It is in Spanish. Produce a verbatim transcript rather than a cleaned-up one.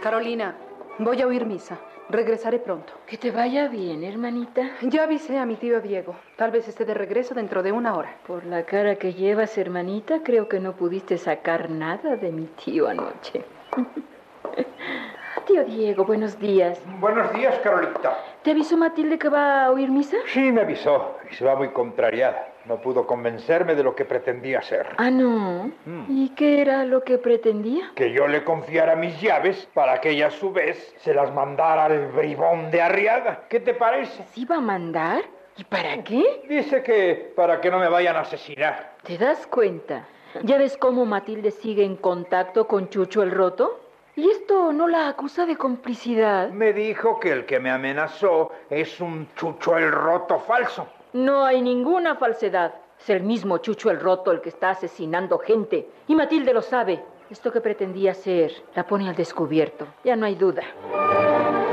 Carolina, voy a oír misa. Regresaré pronto. Que te vaya bien, hermanita. Ya avisé a mi tío Diego. Tal vez esté de regreso dentro de una hora. Por la cara que llevas, hermanita, creo que no pudiste sacar nada de mi tío anoche. Tío Diego, buenos días. Buenos días, Carolita. ¿Te avisó Matilde que va a oír misa? Sí, me avisó. Y se va muy contrariada. No pudo convencerme de lo que pretendía hacer. Ah, ¿no? Mm. ¿Y qué era lo que pretendía? Que yo le confiara mis llaves para que ella a su vez se las mandara al bribón de Arriaga. ¿Qué te parece? ¿Sí va a mandar? ¿Y para qué? Dice que para que no me vayan a asesinar. ¿Te das cuenta? ¿Ya ves cómo Matilde sigue en contacto con Chucho el Roto? ¿Y esto no la acusa de complicidad? Me dijo que el que me amenazó es un Chucho el Roto falso. No hay ninguna falsedad. Es el mismo Chucho el Roto el que está asesinando gente. Y Matilde lo sabe. Esto que pretendía hacer la pone al descubierto. Ya no hay duda.